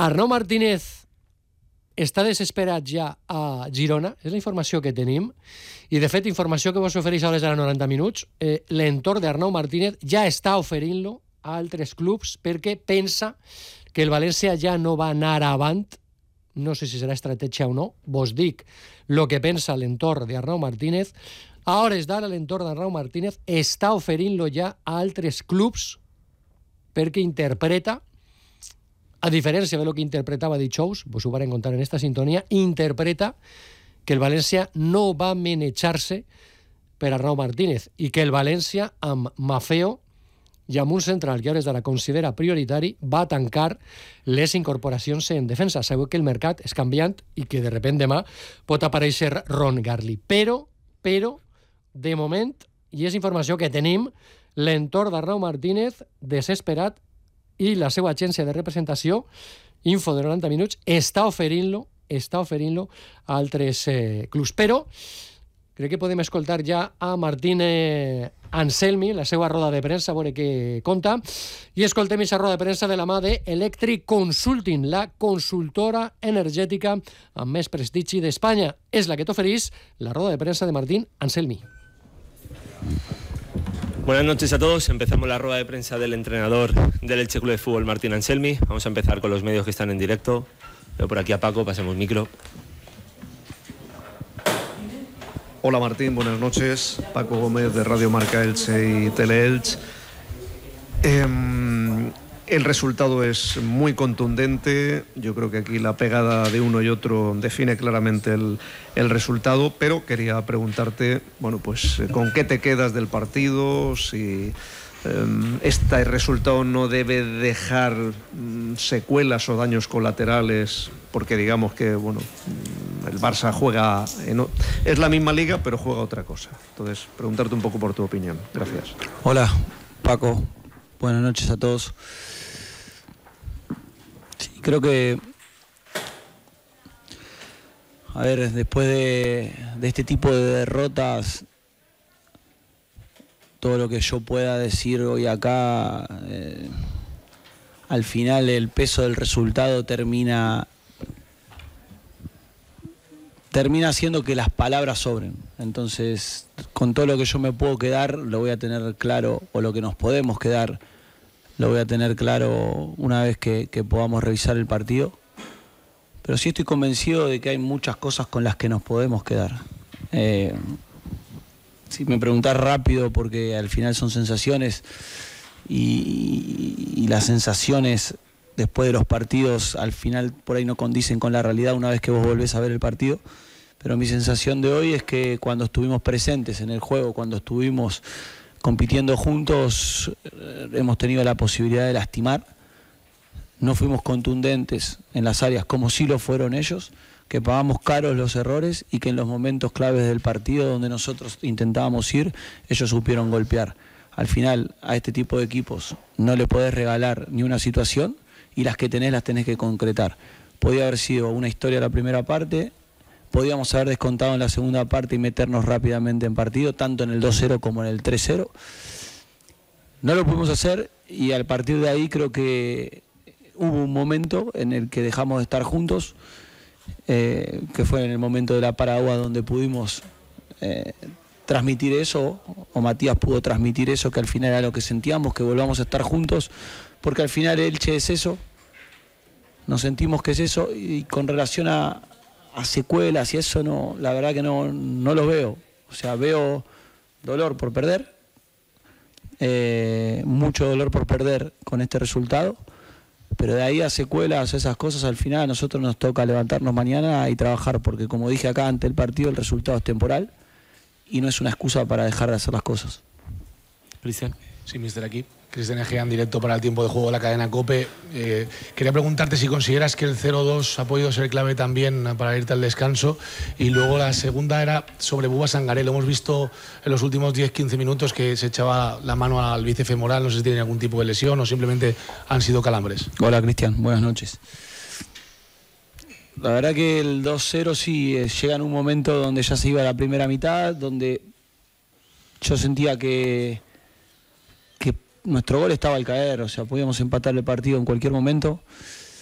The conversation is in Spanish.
Arnau Martínez està desesperat ja a Girona, és la informació que tenim, i de fet, informació que vos ofereix a les 90 minuts, l'entorn d'Arnau Martínez ja està oferint-lo a altres clubs perquè pensa que el València ja no va anar avant, no sé si serà estratègia o no, vos dic el que pensa l'entorn d'Arnau Martínez. A hores d'ara l'entorn d'Arnau Martínez està oferint-lo ja a altres clubs perquè interpreta, a diferència de lo que interpretava dijous, vos ho varen contar en esta sintonia, interpreta que el València no va manejar-se per Arnau Martínez i que el València, amb Maffeo i amb un central que a hores d'ara considera prioritari, va tancar les incorporacions en defensa. Sabeu que el mercat és canviant i que de repent demà pot aparèixer Ron Garli. Però, de moment, i és informació que tenim, l'entorn d'Arnau Martínez, desesperat, i la seva agència de representació, Info de 90 minuts, està oferint-lo a altres clubs. Però crec que podem escoltar ja a Martín Anselmi, la seva roda de premsa, a veure què conta, i escoltem aquesta roda de premsa de la mà d'Electric Consulting, la consultora energètica amb més prestigi d'Espanya. És la que t'oferís la roda de premsa de Martín Anselmi. Buenas noches a todos. Empezamos la rueda de prensa del entrenador del Elche Club de Fútbol, Martín Anselmi. Vamos a empezar con los medios que están en directo. Veo por aquí a Paco, pasemos micro. Hola Martín, buenas noches. Paco Gómez de Radio Marca Elche y Teleelch. El resultado es muy contundente. Yo creo que aquí la pegada de uno y otro define claramente el resultado, pero quería preguntarte, bueno, pues ¿con qué te quedas del partido? Si este resultado no debe dejar secuelas o daños colaterales, porque digamos que, bueno, el Barça juega es la misma liga, pero juega otra cosa. Entonces, preguntarte un poco por tu opinión. Gracias. Hola, Paco. Buenas noches a todos. Sí, creo que, a ver, después de este tipo de derrotas, todo lo que yo pueda decir hoy acá, al final el peso del resultado termina haciendo que las palabras sobren. Entonces, con todo lo que yo me puedo quedar, lo voy a tener claro, o lo que nos podemos quedar, lo voy a tener claro una vez que podamos revisar el partido. Pero sí estoy convencido de que hay muchas cosas con las que nos podemos quedar. Si me preguntás rápido, porque al final son sensaciones, y las sensaciones después de los partidos al final por ahí no condicen con la realidad una vez que vos volvés a ver el partido. Pero mi sensación de hoy es que cuando estuvimos presentes en el juego, cuando estuvimos compitiendo juntos, hemos tenido la posibilidad de lastimar. No fuimos contundentes en las áreas como sí lo fueron ellos, que pagamos caros los errores y que en los momentos claves del partido donde nosotros intentábamos ir, ellos supieron golpear. Al final a este tipo de equipos no le podés regalar ni una situación, y las que tenés las tenés que concretar. Podía haber sido una historia la primera parte, podíamos haber descontado en la segunda parte y meternos rápidamente en partido, tanto en el 2-0 como en el 3-0. No lo pudimos hacer, y a partir de ahí creo que hubo un momento en el que dejamos de estar juntos, que fue en el momento de la Paragua, donde pudimos transmitir eso, o Matías pudo transmitir eso, que al final era lo que sentíamos, que volvamos a estar juntos, porque al final Elche es eso, nos sentimos que es eso, y con relación a secuelas y eso, no, la verdad que no lo veo. O sea, veo dolor por perder, mucho dolor por perder con este resultado, pero de ahí a secuelas, esas cosas, al final a nosotros nos toca levantarnos mañana y trabajar, porque como dije acá ante el partido, el resultado es temporal y no es una excusa para dejar de hacer las cosas. Cristian. Sí, mister, aquí. Cristian Egea, en directo para el tiempo de juego de la cadena COPE. Quería preguntarte si consideras que el 0-2 ha podido ser clave también para irte al descanso. Y luego la segunda era sobre Bouba Sangaré. Lo hemos visto en los últimos 10-15 minutos que se echaba la mano al bíceps femoral. No sé si tiene algún tipo de lesión o simplemente han sido calambres. Hola, Cristian. Buenas noches. La verdad que el 2-0 sí llega en un momento donde ya se iba la primera mitad, donde yo sentía que nuestro gol estaba al caer, o sea, podíamos empatar el partido en cualquier momento.